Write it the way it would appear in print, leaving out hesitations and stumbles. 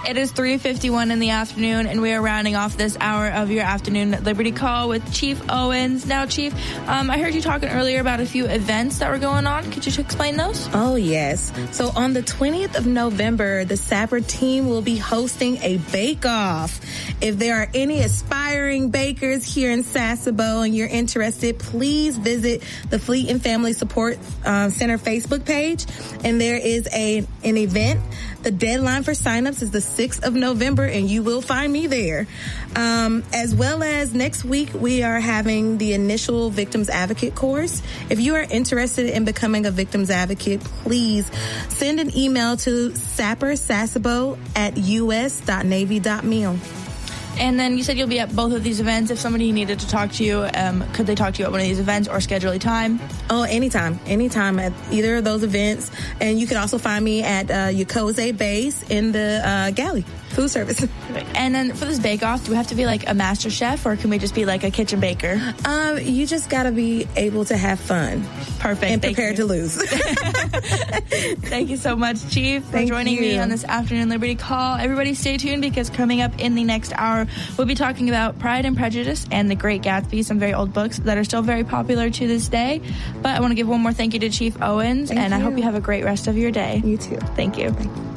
It is 3:51 in the afternoon, and we are rounding off this hour of your afternoon Liberty Call with Chief Owens. Now, Chief, I heard you talking earlier about a few events that were going on. Could you explain those? Oh, yes. So on the 20th of November, the Sapper team will be hosting a bake-off. If there are any aspiring bakers here in Sasebo and you're interested, please visit the Fleet and Family Support Center Facebook page, and there is an event. The deadline for signups is the 6th of November, and you will find me there. As well as next week, we are having the initial Victims Advocate course. If you are interested in becoming a Victims Advocate, please send an email to sappersasebo@us.navy.mil. And then you said you'll be at both of these events. If somebody needed to talk to you, could they talk to you at one of these events or schedule a time? Oh, anytime at either of those events. And you can also find me at Yokoze Base in the galley. Food service. And then for this bake-off, do we have to be like a master chef, or can we just be like a kitchen baker? You just got to be able to have fun. Perfect. And prepared to lose. Thank you so much, Chief, for joining me on this afternoon Liberty Call. Everybody stay tuned, because coming up in the next hour, we'll be talking about Pride and Prejudice and The Great Gatsby, some very old books that are still very popular to this day. But I want to give one more thank you to Chief Owens, and I hope you have a great rest of your day. You too. Thank you.